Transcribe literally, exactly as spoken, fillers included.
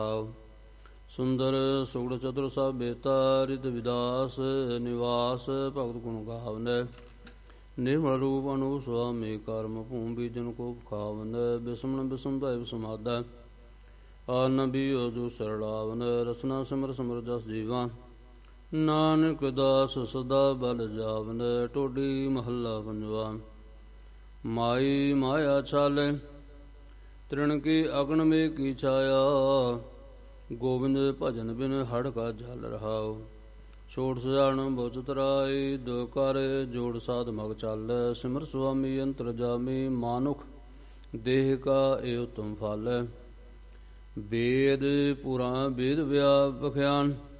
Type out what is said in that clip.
ਸੁੰਦਰ ਸੁਗੜ ਚਤੁਰ ਸਭ ਬੇਤਾ ਰਿਤ ਵਿਦਾਸ ਨਿਵਾਸ ਭਗਤ ਗੁਣ ਗਾਵਨੈ ਨਿਰਮਲ ਰੂਪ ਅਨੂਪ ਸੁਆਮੀ ਕਰਮ ਭੂਮ ਬੀਜਨ ਕੋ ਖਾਵਨੈ ਬਿਸਮਣ ਬਿਸਮ ਭੈ ਸਮਾਧੈ ਆਨਬੀਓ ਜੋ ਸਰਲਾਵਨ ਰਸਨਾ ਸਿਮਰ ਸਿਮਰ ਜਸ ਜੀਵਾ ਨਾਨਕ ਦਾਸ ਸਦਾ ਬਲ ਜਾਵਨ ਟੋਡੀ ਮਹੱਲਾ ਪੰਜਵਾ। ਮਾਈ ਮਾਇਆ ਛਾਲੇ ਤ੍ਰਿਣ ਕੀ ਅਗਨ ਮੇ ਕੀ ਛਾਇਆ ਗੋਬਿੰਦ ਭਜਨ ਬਿਨ ਹੜ ਕਾ ਜਲ ਰਹਾਉ ਛੋੜ ਸਜਾਣ ਬੁਝ ਤਰਾਈ ਦੋ ਕਰ ਜੋੜ ਸਾਧ ਮਗ ਚੱਲ ਸਿਮਰ ਸੁਆਮੀ ਅੰਤਰ ਜਾਮੀ ਮਾਨੁਖ ਦੇਹ ਕਾ ਏ ਉਤਮ ਫਲ ਵੇਦ ਪੁਰਾਣ ਵੇਦ ਵਿਆਪਿਆਨ